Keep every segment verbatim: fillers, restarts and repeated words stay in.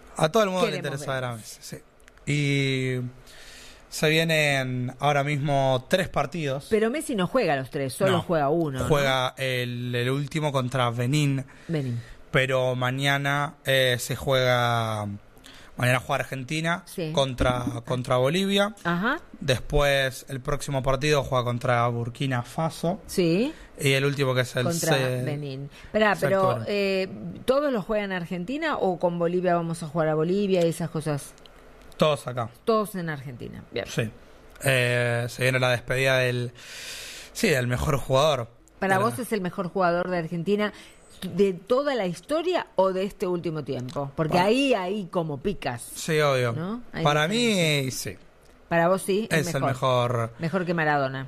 A todo el mundo le Queremos interesa ver ver. a Messi, sí. Y se vienen ahora mismo tres partidos. Pero Messi no juega los tres, solo No, juega uno. Juega ¿no? el, el último contra Benín. Benín. Pero mañana eh, se juega... Mañana juega Argentina Sí. contra, contra Bolivia. Ajá. Después el próximo partido juega contra Burkina Faso. Sí. Y el último que es el Contra C- Benín. Esperá, Exacto, pero bueno. eh, ¿todos los juegan en Argentina o con Bolivia vamos a jugar a Bolivia y esas cosas? Todos acá. Todos en Argentina. Bien. Sí. Eh, se viene la despedida del... Sí, del mejor jugador. ¿Para De la- vos es el mejor jugador de Argentina de toda la historia o de este último tiempo? Porque Bueno. ahí, ahí como picas. Sí, obvio. ¿No? Hay Para diferencia. mí, sí. Para vos sí, Es el mejor. Mejor que Maradona.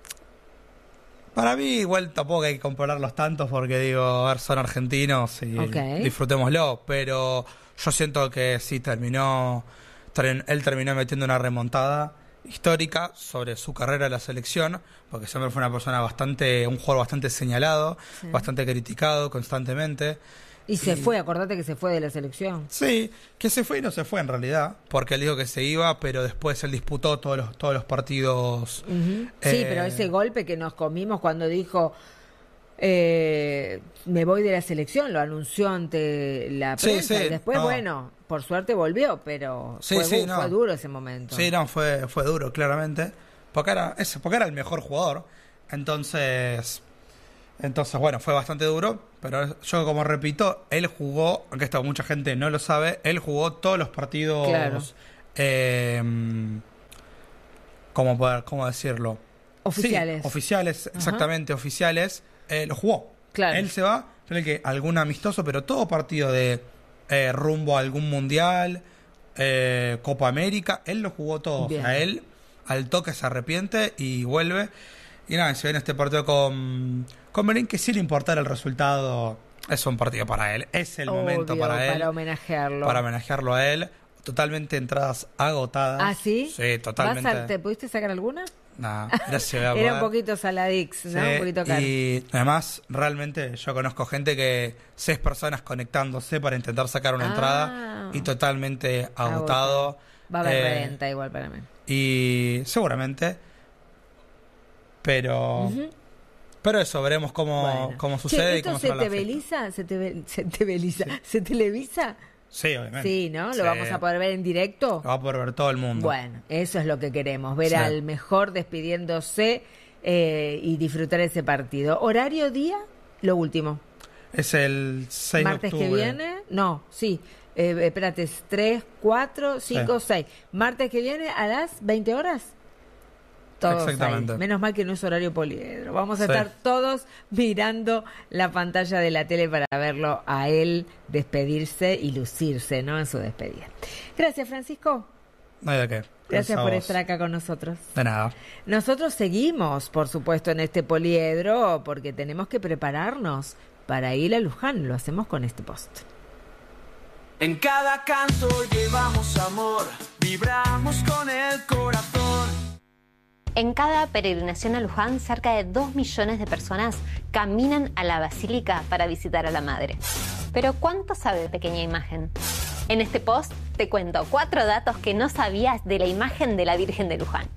Para mí, igual tampoco hay que compararlos tantos porque, digo, a ver, son argentinos y Ok. disfrutémoslo. Pero yo siento que sí, terminó. ter- Él terminó metiendo una remontada histórica sobre su carrera en la selección, porque siempre fue una persona bastante, un jugador bastante señalado, Sí. bastante criticado constantemente. Y se Sí. fue, acordate que se fue de la selección. Sí, que se fue y no se fue en realidad, porque él dijo que se iba, pero después él disputó todos los, todos los partidos. Ujú. eh, Sí, pero ese golpe que nos comimos cuando dijo eh, me voy de la selección, lo anunció ante la Sí, prensa sí, y después, no. bueno, por suerte volvió, pero Sí, fue, sí, du- no. fue duro ese momento. Sí, no, fue, fue duro, claramente. Porque era, ese, porque era el mejor jugador. Entonces, entonces, bueno, fue bastante duro. Pero yo, como repito, él jugó, aunque esto mucha gente no lo sabe, él jugó todos los partidos. Claro. Eh, ¿cómo, poder, ¿Cómo decirlo? Oficiales. Sí, oficiales, exactamente, oficiales. Eh, lo jugó. Claro. Él se va, tiene que algún amistoso, pero todo partido de eh, rumbo a algún mundial, eh, Copa América, él lo jugó todo. Bien. O sea, él al toque se arrepiente y vuelve. Y nada, se viene este partido con, con Benín, que sin importar el resultado, es un partido para él. Es el Obvio, momento para él. Para homenajearlo. Para homenajearlo a él. Totalmente entradas agotadas. ¿Ah, sí? Sí, totalmente. ¿Vas a- ¿Te pudiste sacar alguna? Nah, gracias a Era un poquito saladix, ¿no? Sí, Un poquito caro. y además, realmente, yo conozco gente que seis personas conectándose para intentar sacar una Ah. entrada y totalmente agotado. Va a haber Eh, reventa igual para mí. Y seguramente, pero Ujú. pero eso, veremos cómo, Bueno. cómo Che, sucede y ¿esto cómo se será la fiesta. televisa? ¿Se, te, se televisa? ¿Se televisa? Sí, obviamente. Sí, ¿no? ¿Lo Sí. vamos a poder ver en directo? Lo va a poder ver todo el mundo. Bueno, eso es lo que queremos, ver Sí. al mejor despidiéndose eh, y disfrutar ese partido. ¿Horario, día? Lo último. Es el seis ¿Martes de que octubre. viene? No, sí. Eh, espérate, es tres, cuatro, cinco, seis. ¿Martes que viene a las veinte horas? Todos Exactamente. ahí. Menos mal que no es horario poliedro. Vamos a Sí. estar todos mirando la pantalla de la tele para verlo a él despedirse y lucirse, ¿no? En su despedida. Gracias, Francisco. No hay de qué. Gracias a por vos. estar acá con nosotros. De nada. Nosotros seguimos, por supuesto, en este poliedro porque tenemos que prepararnos para ir a Luján. Lo hacemos con este post. En cada canto llevamos amor, vibramos con el corazón. En cada peregrinación a Luján, cerca de dos millones de personas caminan a la basílica para visitar a la Madre. Pero ¿cuánto sabe Pequeña Imagen? En este post te cuento cuatro datos que no sabías de la imagen de la Virgen de Luján.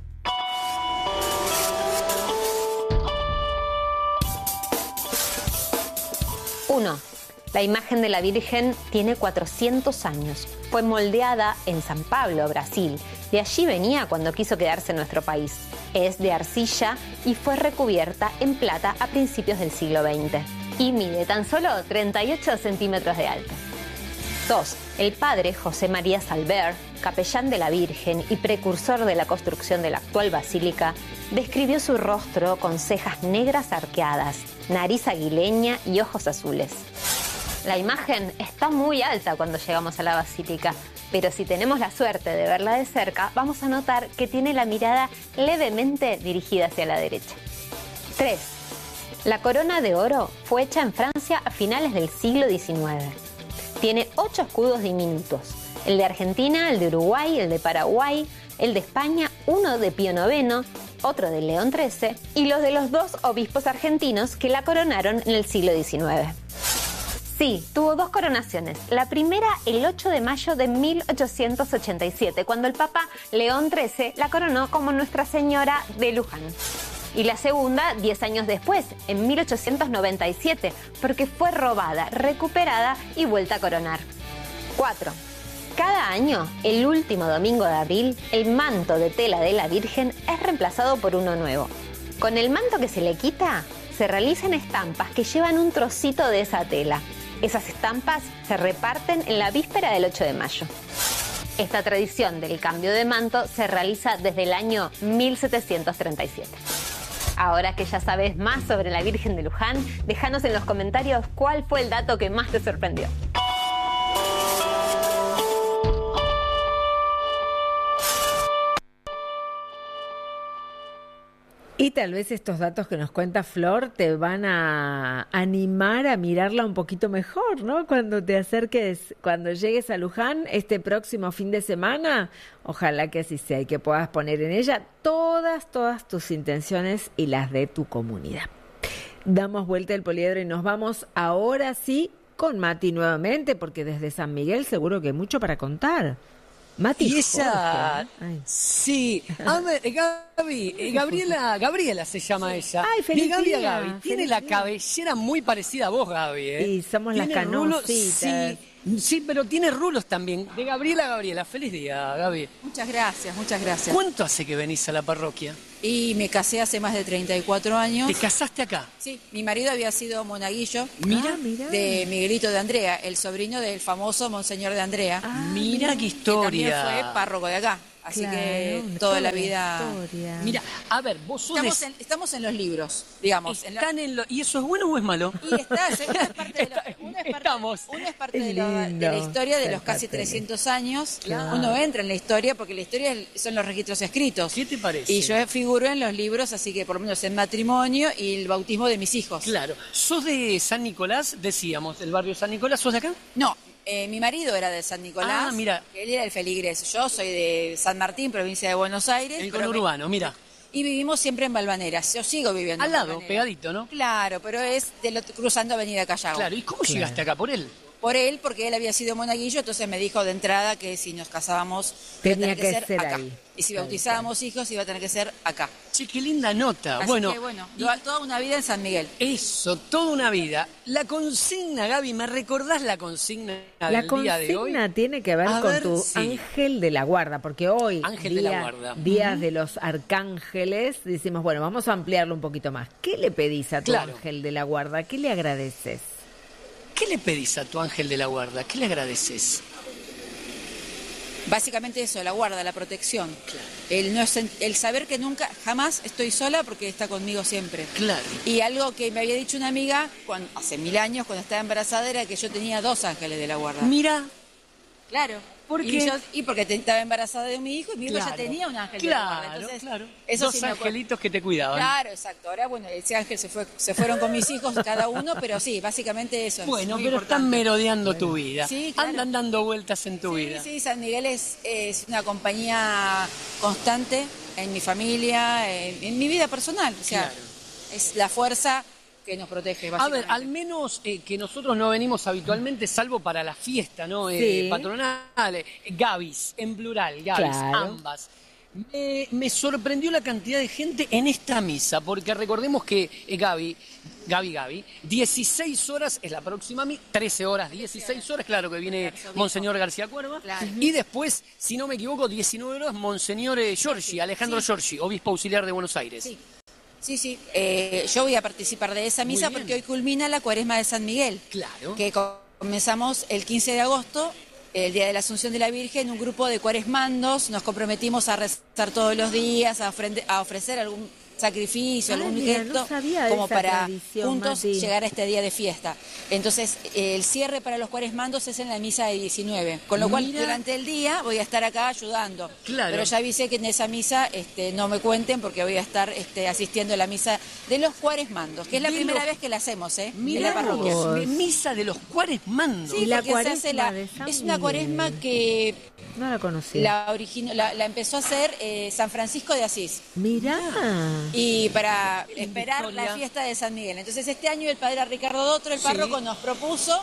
uno. La imagen de la Virgen tiene cuatrocientos años. Fue moldeada en San Pablo, Brasil. De allí venía cuando quiso quedarse en nuestro país. Es de arcilla y fue recubierta en plata a principios del siglo veinte. Y mide tan solo treinta y ocho centímetros de alto. dos. El padre José María Salver, capellán de la Virgen y precursor de la construcción de la actual basílica, describió su rostro con cejas negras arqueadas, nariz aguileña y ojos azules. La imagen está muy alta cuando llegamos a la basílica, pero si tenemos la suerte de verla de cerca, vamos a notar que tiene la mirada levemente dirigida hacia la derecha. tres. La corona de oro fue hecha en Francia a finales del siglo diecinueve. Tiene ocho escudos diminutos, el de Argentina, el de Uruguay, el de Paraguay, el de España, uno de Pío noveno, otro de León trece y los de los dos obispos argentinos que la coronaron en el siglo diecinueve. Sí, tuvo dos coronaciones. La primera el ocho de mayo de mil ochocientos ochenta y siete, cuando el Papa León trece la coronó como Nuestra Señora de Luján. Y la segunda, diez años después, en mil ochocientos noventa y siete, porque fue robada, recuperada y vuelta a coronar. cuatro. Cada año, el último domingo de abril, el manto de tela de la Virgen es reemplazado por uno nuevo. Con el manto que se le quita, se realizan estampas que llevan un trocito de esa tela. Esas estampas se reparten en la víspera del ocho de mayo. Esta tradición del cambio de manto se realiza desde el año mil setecientos treinta y siete. Ahora que ya sabes más sobre la Virgen de Luján, déjanos en los comentarios cuál fue el dato que más te sorprendió. Y tal vez estos datos que nos cuenta Flor te van a animar a mirarla un poquito mejor, ¿no? Cuando te acerques, cuando llegues a Luján este próximo fin de semana, ojalá que así sea y que puedas poner en ella todas, todas tus intenciones y las de tu comunidad. Damos vuelta el poliedro y nos vamos ahora sí con Mati nuevamente, porque desde San Miguel seguro que hay mucho para contar. Mati, y ella, Jorge. sí, a ver, Gaby, eh, Gabriela, Gabriela se llama ella. Ay, feliz Mi Gaby día, a Gaby, feliz tiene la día. cabellera muy parecida a vos, Gaby, ¿eh? Y somos las Tiene rulos, canositas. sí, sí, pero tiene rulos también. De Gabriela a Gabriela, feliz día, Gaby. Muchas gracias, muchas gracias. ¿Cuánto hace que venís a la parroquia? Y me casé hace más de treinta y cuatro años. ¿Te casaste acá? Sí, mi marido había sido monaguillo Mira, Ah, mira. de Miguelito de Andrea, el sobrino del famoso Monseñor de Andrea, mira qué que historia. también fue párroco de acá. Así Claro, que toda toda la la vida... historia. Mira, a ver, vos sos Estamos de... en, estamos en los libros, digamos. en la- Están en lo... ¿Y eso es bueno o es malo? Y está, una es parte de, lo- Está- una es parte- estamos. una es parte Es de, lo- de lindo la historia de ser los casi parte de- trescientos años. Claro. Uno entra en la historia porque la historia es- son los registros escritos. ¿Qué te parece? Y yo figuro en los libros, así que por lo menos el matrimonio y el bautismo de mis hijos. Claro. ¿Sos de San Nicolás? Decíamos, del barrio San Nicolás. ¿Sos de acá? No, eh, mi marido era de San Nicolás. Ah, mira. Él era el feligres. Yo soy de San Martín, provincia de Buenos Aires. El pero conurbano, me- mira. Y vivimos siempre en Balvaneras. Yo sigo viviendo Al en lado, Balvanera. pegadito, ¿no? Claro, pero es de lo- cruzando Avenida Callao. Claro. ¿Y cómo llegaste acá? ¿Por él? Por él, porque él había sido monaguillo, entonces me dijo de entrada que si nos casábamos iba a Tenía tener que ser acá. ahí. Y si Tal bautizábamos hijos iba a tener que ser acá. Che, qué linda nota. Así bueno, que bueno, y toda una vida en San Miguel. eso, toda una vida. La consigna, Gaby, ¿me recordás la consigna La del día de hoy? consigna tiene que ver A con ver, tu sí. ángel de la guarda, porque hoy, Ángel de la guarda. días de los arcángeles, decimos, bueno, vamos a ampliarlo un poquito más. ¿Qué le pedís a tu Claro. ángel de la guarda? ¿Qué le agradeces? ¿Qué le pedís a tu ángel de la guarda? ¿Qué le agradeces? Básicamente eso, la guarda, la protección. El, no sen- el saber que nunca, jamás estoy sola porque está conmigo siempre. Claro. Y algo que me había dicho una amiga cuando, hace mil años, cuando estaba embarazada, era que yo tenía dos ángeles de la guarda. Mira, Claro. ¿Por y qué? yo- y porque te- estaba embarazada de mi hijo y mi hijo claro. ya tenía un ángel Claro, de la guarda. Entonces, claro. eso Dos sí me acuerdo. angelitos que te cuidaban. Claro, exacto. Ahora, bueno, ese ángel se fue, se fueron con mis hijos cada uno, pero sí, básicamente eso. Bueno, es muy pero están importante. merodeando tu vida. Sí, claro. Andan dando vueltas en tu Sí, vida. sí, San Miguel es, es una compañía constante en mi familia, en, en mi vida personal. O sea, Claro. es la fuerza que nos protege, A básicamente. ver, al menos eh, que nosotros no venimos habitualmente, salvo para la fiesta, ¿no? Eh, Sí. patronal, eh, Gabis, en plural, Gabis, Claro. ambas. Me, me sorprendió la cantidad de gente en esta misa, porque recordemos que eh, Gaby, Gaby, Gaby, dieciséis horas es la próxima misa, trece horas, dieciséis horas, claro que viene Monseñor García Cuerva, Claro. y después, si no me equivoco, diecinueve horas, Monseñor eh, Giorgi, Alejandro Sí. Giorgi, obispo auxiliar de Buenos Aires. Sí, sí, sí. Eh, yo voy a participar de esa misa Muy bien. porque hoy culmina la cuaresma de San Miguel. Claro. Que comenzamos el quince de agosto, el día de la Asunción de la Virgen, un grupo de cuaresmandos, nos comprometimos a rezar todos los días, a, ofrende- a ofrecer algún sacrificio, Ah, algún mira, no gesto, sabía de como esa para tradición, juntos Mati. llegar a este día de fiesta. Entonces, eh, el cierre para los cuaresmandos es en la misa de diecinueve, con lo cual Mira. durante el día voy a estar acá ayudando. Claro. Pero ya avisé que en esa misa este, no me cuenten porque voy a estar este, asistiendo a la misa de los cuaresmandos, que es la De primera los- vez que la hacemos, ¿eh? en Mira la parroquia. vos. de misa de los cuaresmandos. Sí, Y la porque se hace cuaresma la- de San es una Miguel. cuaresma que No la conocía. la, origino- la, la empezó a hacer eh, San Francisco de Asís. Mirá. Y para esperar historia. la fiesta de San Miguel. Entonces este año el padre Ricardo Dotro, el Sí. párroco, nos propuso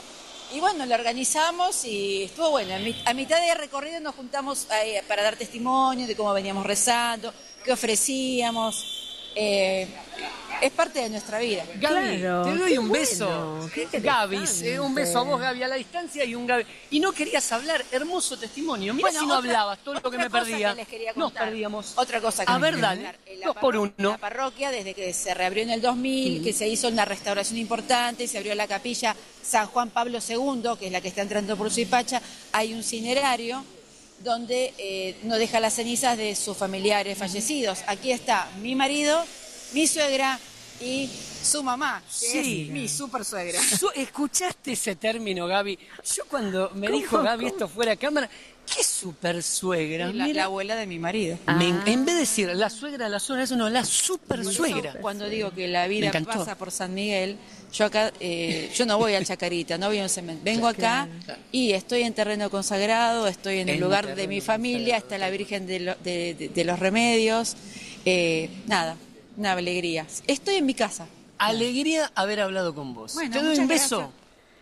Y bueno, lo organizamos y estuvo bueno. A, mi- a mitad de recorrido nos juntamos eh, para dar testimonio de cómo veníamos rezando, qué ofrecíamos. Eh, es parte de nuestra vida. Gaby, Claro, te doy qué un beso. bueno, qué Gaby, interesante. eh, un beso a vos, Gaby, a la distancia y un Gaby. Y no querías hablar, hermoso testimonio. Mira Bueno, si no otra- hablabas, todo lo que otra me cosa perdía. que les quería Nos contar. perdíamos. Otra cosa que A les ver, quería dale, contar. En la dos por parro- uno. La parroquia, desde que se reabrió en el dos mil, que se hizo una restauración importante, se abrió la capilla San Juan Pablo segundo, que es la que está entrando por Suipacha, hay un cinerario donde eh, no deja las cenizas de sus familiares fallecidos. Aquí está mi marido, mi suegra y su mamá, que Sí. es mi super suegra. Su- ¿Escuchaste ese término, Gaby? Yo cuando me ¿Cómo? dijo Gaby esto fuera de cámara, ¿qué super suegra? La, Mira, la abuela de mi marido. me- Ah. en vez de decir la suegra, la suegra, eso no, la super suegra. Cuando digo que la Me vida encantó. pasa por San Miguel, yo acá, eh, yo no voy al Chacarita, no voy a un cementerio, vengo acá y estoy en terreno consagrado, estoy en el En lugar de terreno mi familia, está la Virgen de, lo- de- de- de los Remedios, eh, nada, una alegría. Estoy en mi casa. Alegría haber hablado con vos. Bueno, Te doy muchas un beso. gracias.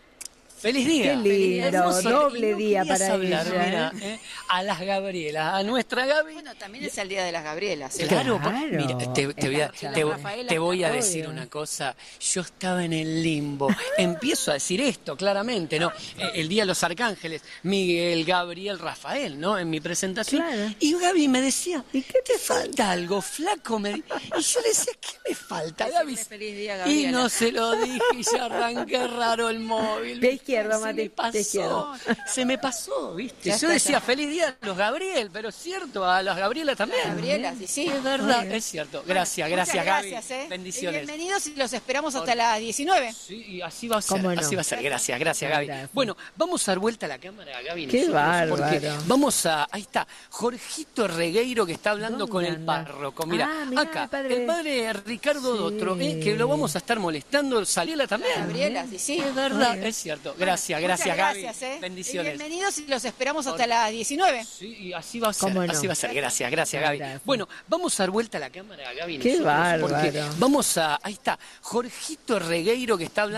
Feliz día. Qué lindo, Hermoso. doble Y no día querías para hablar, ella, mira, ¿eh? ¿eh? A las Gabrielas, a nuestra Gaby. Bueno, también es el Día de las Gabrielas. ¿eh? Claro, por- Claro. mira, te, te voy a, Está te- Rafaela, te voy a obvio. decir una cosa. Yo estaba en el limbo. Empiezo a decir esto, claramente, ¿no? Eh, El Día de los Arcángeles, Miguel, Gabriel, Rafael, ¿no? En mi presentación. Claro. Y Gaby me decía, ¿Y qué te falta algo, flaco? Me di- Y yo le decía, ¿qué me falta, Gaby? Decirle feliz día, Y Gabriela. no se lo dije y ya arranqué raro el móvil. De izquierda, Se Mati, me de pasó, izquierda. se me pasó, ¿viste? Ya Yo está, decía, ya. feliz día a los Gabriel, pero es cierto, a las Gabrielas también. Gabrielas, y sí. Es verdad, es cierto. Gracias, Muchas gracias, Gaby. gracias, ¿eh? Bendiciones. Y bienvenidos y los esperamos hasta las diecinueve. Sí, y así va a ser, ¿Cómo no? así va a ser. Gracias, gracias, Gaby. Gracias. Bueno, vamos a dar vuelta a la cámara, Gaby. Qué nosotros, porque bárbaro. vamos a, ahí está, Jorgito Regueiro que está hablando ¿Dónde con el anda? párroco. Mira, Ah, mirá, acá, el padre. el padre Ricardo Sí. Dotro, eh, que lo vamos a estar molestando. Saliela también. Gabrielas, y sí. Es verdad, Muy bien. es cierto. Gracias, Muchas gracias, Gaby. gracias, ¿eh? Bendiciones. Y bienvenidos y los esperamos hasta las diecinueve. Sí, y así va a ser, ¿Cómo no? así va a ser. Gracias, gracias, Gaby. Gracias. Bueno, vamos a dar vuelta a la cámara, Gaby. Qué nosotros, porque bárbaro. vamos a, ahí está, Jorgito Regueiro que está hablando.